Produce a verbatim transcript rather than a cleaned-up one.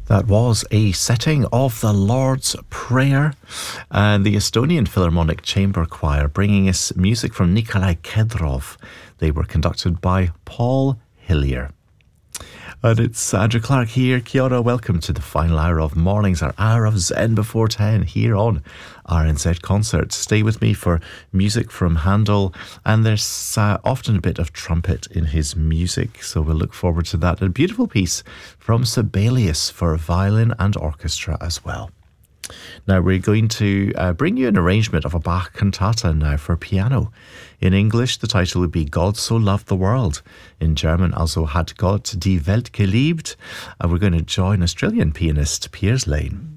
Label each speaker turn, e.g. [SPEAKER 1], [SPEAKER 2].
[SPEAKER 1] That was a setting of the Lord's Prayer and the Estonian Philharmonic Chamber Choir, bringing us music from Nikolai Kedrov. They were conducted by Paul Hillier. And it's Andrew Clark here. Kia ora, welcome to the final hour of mornings, our hour of Zen before ten here on R N Z Concerts. Stay with me for music from Handel, and there's uh, often a bit of trumpet in his music, so we'll look forward to that. A beautiful piece from Sibelius for violin and orchestra as well. Now we're going to uh, bring you an arrangement of a Bach cantata now for piano. In English, the title would be God So Loved the World. In German, Also hat Gott die Welt geliebt. And we're going to join Australian pianist Piers Lane.